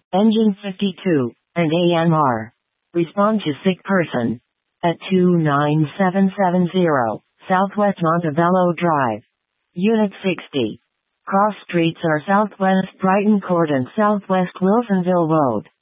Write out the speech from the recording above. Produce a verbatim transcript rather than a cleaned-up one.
Engine fifty-two, and A M R. Respond to sick person. At two nine seven seven zero, Southwest Montebello Drive. Unit sixty. Cross streets are Southwest Brighton Court and Southwest Wilsonville Road.